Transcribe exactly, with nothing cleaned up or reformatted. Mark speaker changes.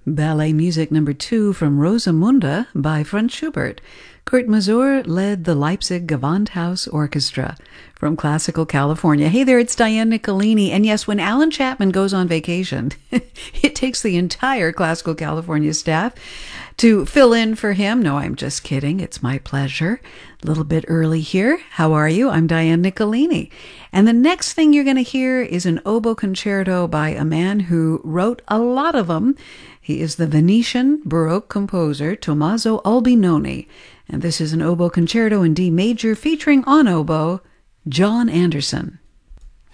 Speaker 1: Ballet Music Number two from Rosamunde by Franz Schubert. Kurt Masur led the Leipzig Gewandhaus Orchestra from Classical California. Hey there, it's Diane Nicolini. And yes, when Alan Chapman goes on vacation, it takes the entire Classical California staff to fill in for him. No, I'm just kidding. It's my pleasure. A little bit early here. How are you? I'm Diane Nicolini. And the next thing you're going to hear is an oboe concerto by a man who wrote a lot of them. He is the Venetian Baroque composer Tommaso Albinoni. And this is an oboe concerto in D major featuring on oboe John Anderson.